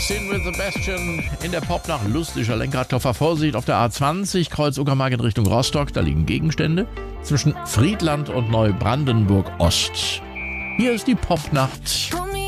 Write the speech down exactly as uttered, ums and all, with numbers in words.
Sin with Sebastian in der Popnacht. Lustiger Lenkradkoffer. Vorsicht auf der A zwanzig, Kreuz Uckermark in Richtung Rostock. Da liegen Gegenstände zwischen Friedland und Neubrandenburg Ost. Hier ist die Popnacht.